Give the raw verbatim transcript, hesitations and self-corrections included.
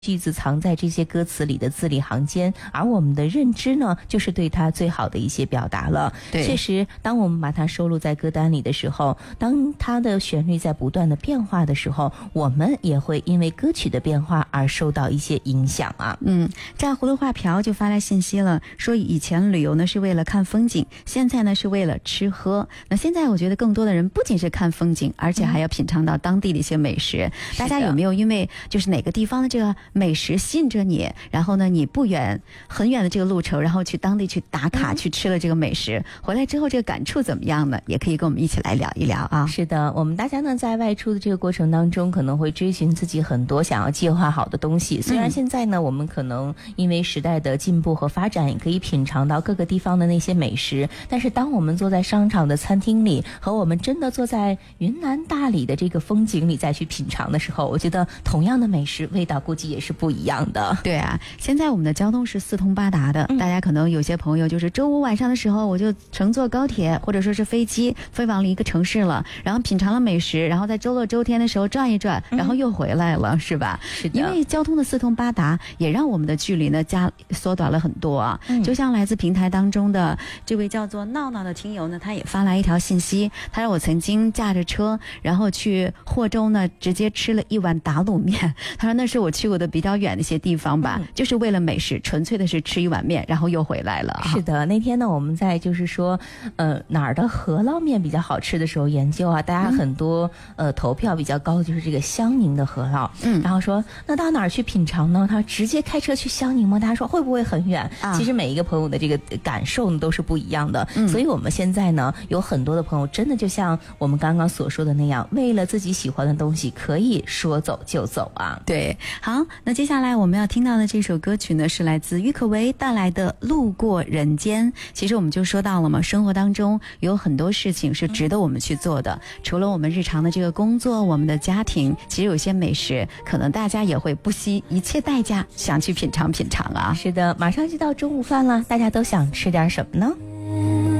句子藏在这些歌词里的字里行间，而我们的认知呢，就是对它最好的一些表达了。 对， 确实，当我们把它收录在歌单里的时候，当它的旋律在不断的变化的时候，我们也会因为歌曲的变化而受到一些影响啊。 嗯，这样葫芦画瓢就发来信息了，说以前旅游呢是为了看风景，现在呢是为了吃喝。那现在我觉得更多的人不仅是看风景，而且还要品尝到当地的一些美食。嗯、大家有没有因为就是哪个地方的这个美食吸引着你，然后呢你不远很远的这个路程，然后去当地去打卡、嗯、去吃了这个美食，回来之后这个感触怎么样呢？也可以跟我们一起来聊一聊啊。 是的，我们大家呢在外出的这个过程当中，可能会追寻自己很多想要计划好的东西。虽然现在呢、嗯、我们可能因为时代的进步和发展，也可以品尝到各个地方的那些美食，但是当我们坐在商场的餐厅里，和我们真的坐在云南大理的这个风景里再去品尝的时候，我觉得同样的美食味道估计也是不一样的。 对啊，现在我们的交通是四通八达的、嗯、大家可能有些朋友就是周五晚上的时候，我就乘坐高铁或者说是飞机飞往了一个城市了，然后品尝了美食，然后在周六周天的时候转一转，然后又回来了、嗯、是吧？ 是的， 因为交通的四通八达也让我们的距离呢加缩短了很多啊、嗯、就像来自平台当中的这位叫做闹闹的听友呢，他也发来一条信息，他说我曾经驾着车然后去霍州呢直接吃了一碗打卤面，他说那是我去过的比较远的一些地方吧、嗯、就是为了美食，纯粹的是吃一碗面然后又回来了。 是的，那天呢我们在就是说呃哪儿的饸饹面比较好吃的时候研究啊，大家很多、嗯、呃投票比较高的就是这个湘宁的饸饹，嗯，然后说那到哪儿去品尝呢？他直接开车去湘宁吗？大家说会不会很远、啊、其实每一个朋友的这个感受呢都是不一样的、嗯、所以我们现在呢有很多的朋友真的就像我们刚刚所说的那样，为了自己喜欢的东西可以说走就走啊。 对，好，那接下来我们要听到的这首歌曲呢是来自郁可唯带来的《路过人间》。其实我们就说到了嘛，生活当中有很多事情是值得我们去做的、嗯、除了我们日常的这个工作，我们的家庭，其实有些美食可能大家也会不惜一切代价想去品尝品尝啊。 是的，马上就到中午饭了，大家都想吃点什么呢？